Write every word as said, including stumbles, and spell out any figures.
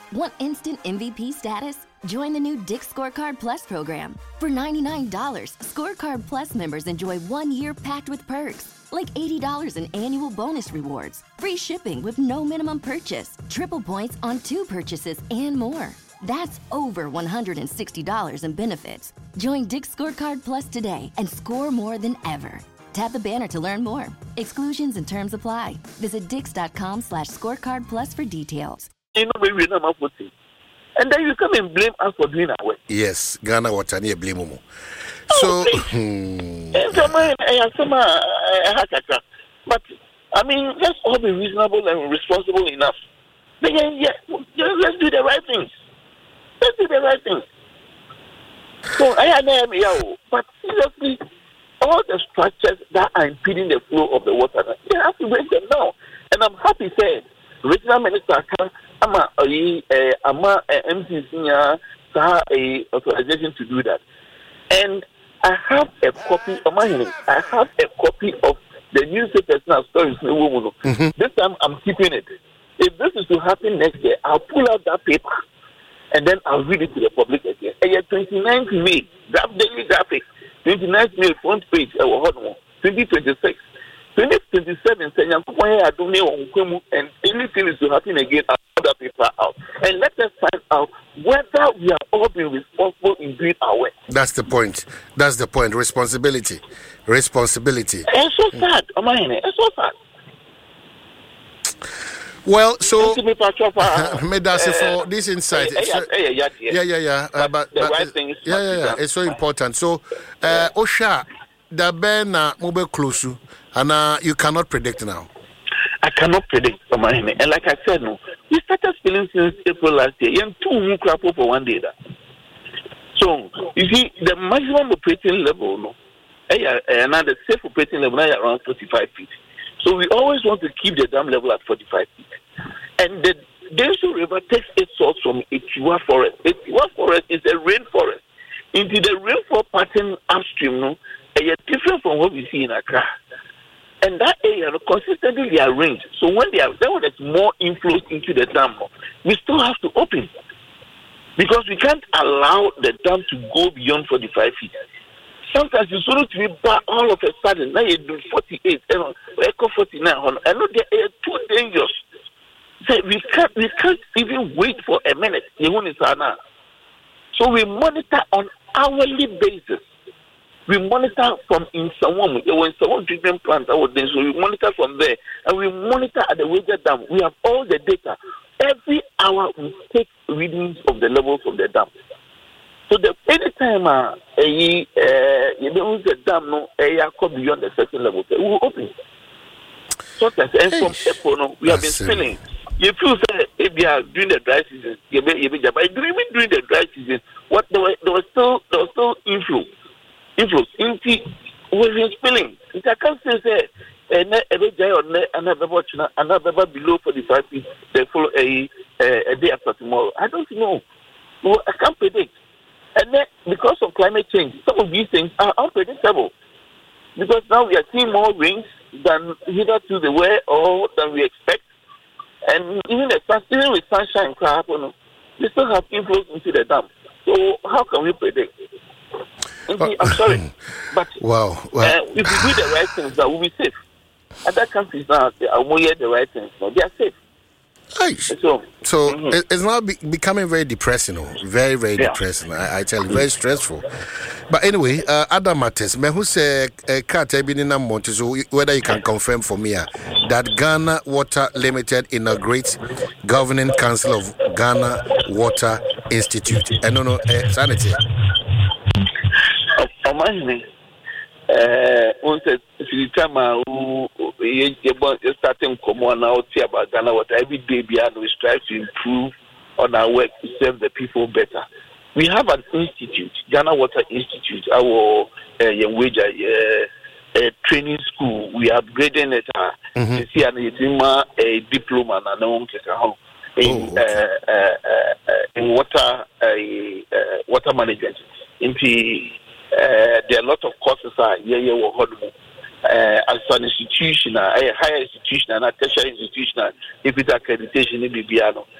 Want instant M V P status? Join the new Dick's Scorecard Plus program. For ninety-nine dollars, Scorecard Plus members enjoy one year packed with perks, like eighty dollars in annual bonus rewards, free shipping with no minimum purchase, triple points on two purchases, and more. That's over one hundred sixty dollars in benefits. Join Dick's Scorecard Plus today and score more than ever. Tap the banner to learn more. Exclusions and terms apply. Visit dix.com slash scorecard plus for details. And then you come and blame us for doing our work. Yes, Ghana Water near blame mo. So, but I mean, let's all be reasonable and responsible enough. Then, yeah, let's do the right things. Let's do the right things. So I am, but seriously, all the structures that are impeding the flow of the water, they have to break them down. And I'm happy saying, regional minister, I'm a, I'm a M C senior, a authorization to do that. And I have a copy of my name. I have a copy of the newspaper's now stories. Mm-hmm. This time I'm keeping it. If this is to happen next year, I'll pull out that paper and then I'll read it to the public again. And yet, twenty-ninth May, draft daily graphic, twenty-ninth May front page, twenty twenty-six, twenty twenty-seven, and anything is to happen again, I'll put that paper out. And let us find out whether we are all being responsible in doing our work. That's the point. That's the point. Responsibility. Responsibility. It's so sad. It's so sad. Well, so Medase for this insight. Yeah, yeah, yeah. Uh, but, the but, right thing is yeah, yeah, yeah. It's so important. So, uh, Osha, the Ben mobile close, and uh, you cannot predict now. I cannot predict, and like I said, no, we started spilling since April last year. You two new crap for one day. So you see, the maximum operating level, no, and now the safe operating level is around forty-five feet. So we always want to keep the dam level at forty-five feet. And the Densu River takes its source from Etiwa Forest. Etiwa Forest is a rainforest. Into the rainfall pattern upstream, no, is different from what we see in Accra. And that area no, consistently they are arranged. So when they are, then when there's more inflows into the dam, no, we still have to open. Because we can't allow the dam to go beyond forty-five feet. Sometimes you sort of be back all of a sudden. Now you do forty-eight, you know, echo forty-nine. I know they are too dangerous. So we can't, we can't even wait for a minute. So we monitor on hourly basis. We monitor from in someone, when someone treatment plant, so we monitor from there, and we monitor at the Wager Dam. We have all the data. Every hour we take readings of the levels of the dam. So the anytime uh, uh, you know the dam no uh, come beyond the certain level, we will open. So that and from April, no, we have been spilling. You feel that if you are during the dry season, you be you be but during during the dry season, what there was there was still there was still inflow, inflow into we've been spilling. It I can't say say and every day on another watch another below forty-five feet they follow a a day after tomorrow. I don't know. Well, I can't predict. And then, because of climate change, some of these things are unpredictable. Because now we are seeing more rains than hitherto the way or than we expect. And even, the, even with sunshine, we still have inflows into the dam. So how can we predict? Uh, I'm sorry. But wow, wow. Uh, if we do the right things, that will be safe. Other countries now, they are more the right things. No, they are safe. So, so mm-hmm. it's now be- becoming very depressing, oh, very, very yeah. depressing. I, I tell you, very stressful. But anyway, uh, other matters. Me who say cat been in a month, so whether you can confirm for me uh, that Ghana Water Limited inaugurates Governing Council of Ghana Water Institute. I don't know, uh, sanity. Oh, my Uh, once the time you starting come on now about Ghana Water every day beyond we strive to improve on our work to serve the people better. We have an institute, Ghana Water Institute, our uh, young wage uh, uh, training school. We are upgrading it. Uh, mm-hmm. You see, and it's in a diploma and no one in uh, uh, uh, in water uh, uh, water management. Into Uh, there are a lot of courses are yeah yeah uh, as an institution, a higher institution and a tertiary institution, if it's accreditation in Bibiano.